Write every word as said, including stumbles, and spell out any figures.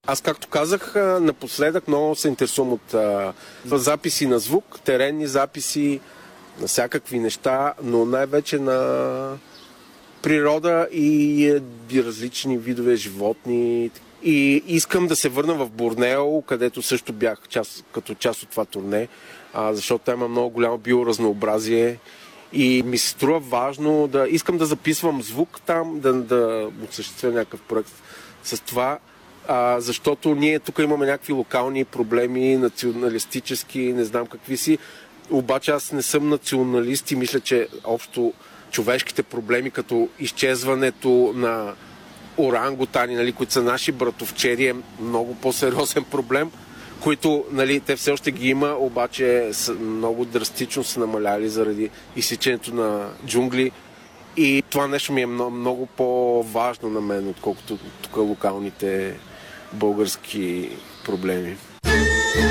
Аз, както казах, напоследък много се интересувам от а, записи на звук, теренни записи, на всякакви неща, но най-вече на природа и, и различни видове животни. И искам да се върна в Борнео, където също бях част, като част от това турне, а, защото там има много голямо биоразнообразие и ми се струва важно да искам да записвам звук там, да, да осъществя някакъв проект с това, а, защото ние тук имаме някакви локални проблеми, националистически, не знам какви си, обаче аз не съм националист и мисля, че общо човешките проблеми, като изчезването на орангутани, нали, които са наши братовчери, е много по-сериозен проблем, които, нали, те все още ги има, обаче са много драстично са намаляли заради изсичането на джунгли. И това нещо ми е много, много по-важно на мен, отколкото тук локалните български проблеми.